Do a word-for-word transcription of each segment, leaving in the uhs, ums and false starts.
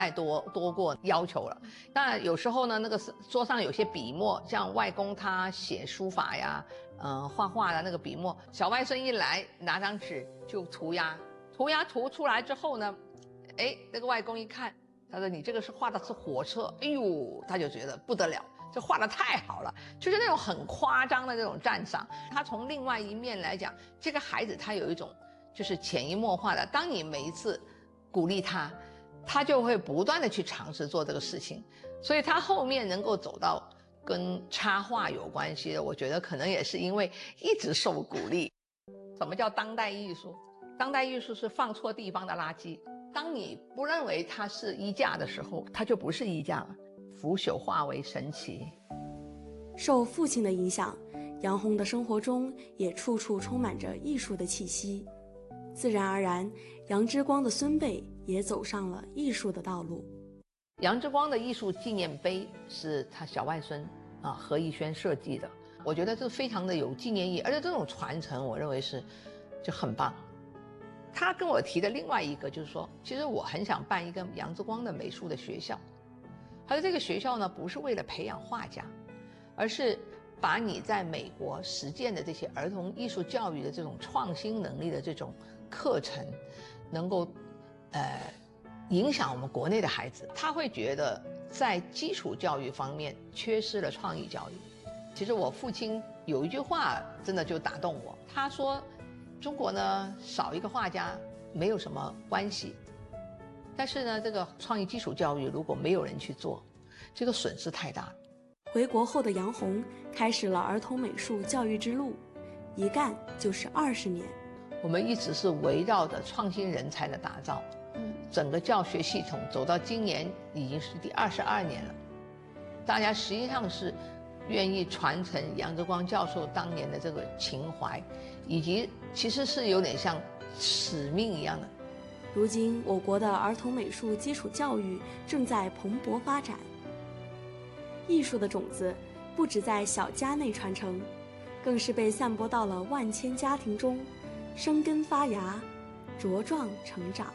太多多过要求了。当然有时候呢，那个桌上有些笔墨，像外公他写书法呀，嗯、呃，画画的那个笔墨，小外孙一来拿张纸就涂鸦，涂鸦涂出来之后呢，哎，那个外公一看，他说你这个是画的是火车，哎呦，他就觉得不得了，这画的太好了，就是那种很夸张的这种赞赏。他从另外一面来讲，这个孩子他有一种就是潜移默化的，当你每一次鼓励他，他就会不断的去尝试做这个事情，所以他后面能够走到跟插画有关系的，我觉得可能也是因为一直受鼓励。什么叫当代艺术？当代艺术是放错地方的垃圾。当你不认为它是衣架的时候，它就不是衣架了。腐朽化为神奇。 受父亲的影响，杨红的生活中也处处充满着艺术的气息。自然而然，杨之光的孙辈也走上了艺术的道路。 杨之光的艺术纪念碑是他小外孙啊何逸轩设计的，我觉得这非常的有纪念意义，而且这种传承我认为是就很棒。他跟我提的另外一个就是说，其实我很想办一个杨之光的美术的学校。他说这个学校呢不是为了培养画家，而是把你在美国实践的这些儿童艺术教育的这种创新能力的这种课程，能够呃影响我们国内的孩子。他会觉得在基础教育方面缺失了创意教育。其实我父亲有一句话真的就打动我，他说中国呢少一个画家没有什么关系，但是呢这个创意基础教育如果没有人去做，这个损失太大了。 回国后的杨红开始了儿童美术教育之路，一干就是二十年。 我们一直是围绕着创新人才的打造，嗯，整个教学系统走到今年已经是第二十二年了。大家实际上是愿意传承杨之光教授当年的这个情怀，以及其实是有点像使命一样的。 如今我国的儿童美术基础教育正在蓬勃发展，艺术的种子不只在小家内传承，更是被散播到了万千家庭中，生根發芽，茁壯成長。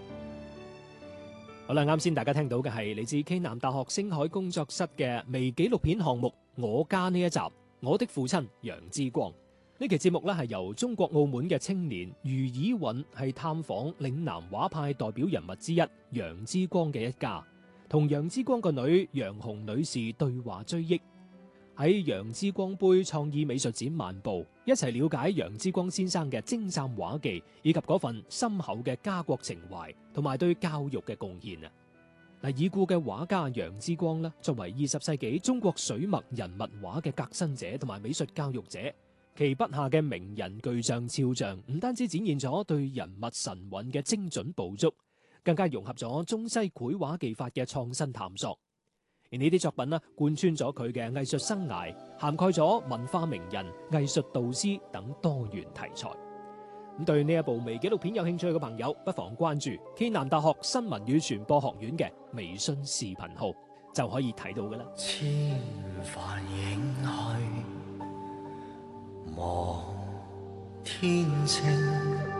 好啦，啱先大家聽到嘅係嚟自暨南大學星海工作室嘅微紀錄片項目《我家》呢一集，我的父親楊之光。呢期節目咧係由中國澳門嘅青年余以允係探訪嶺南畫派代表人物之一楊之光嘅一家，同楊之光個女楊紅女士對話追憶，喺楊之光杯創意美術展漫步，一齊了解楊之光先生嘅精湛畫技以及嗰份深厚嘅家國情懷同埋對教育嘅貢獻啊！嗱，已故嘅畫家楊之光咧，作為二十世紀中國水墨人物畫嘅革新者同埋美術教育者，其筆下嘅名人巨匠肖像唔單止展現咗對人物神韻嘅精準捕捉，更加融合咗中西繪畫技法嘅創新探索。而呢啲作品呢，貫穿咗佢嘅藝術生涯，涵蓋咗文化名人、藝術導師等多元題材。咁對呢一部微紀錄片有興趣嘅朋友，不妨關注暨南大學新聞與傳播學院嘅微信視頻號，就可以睇到㗎啦。 千帆影去，望天清。